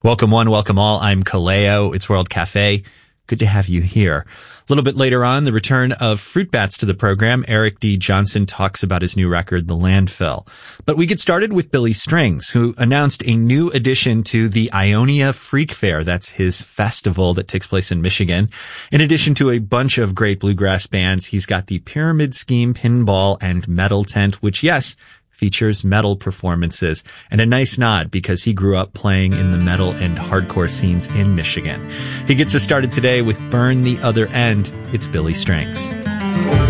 Welcome one, welcome all. I'm Kaleo. It's World Cafe. Good to have you here. A little bit later on, the return of Fruit Bats to the program. Eric D. Johnson talks about his new record, The Landfill. But we get started with Billy Strings, who announced a new addition to the Ionia Freak Fair. That's his festival that takes place in Michigan. In addition to a bunch of great bluegrass bands, he's got the Pyramid Scheme Pinball and Metal Tent, which, yes, features metal performances, and a nice nod because he grew up playing in the metal and hardcore scenes in Michigan. He gets us started today with Burn the Other End. It's Billy Strings.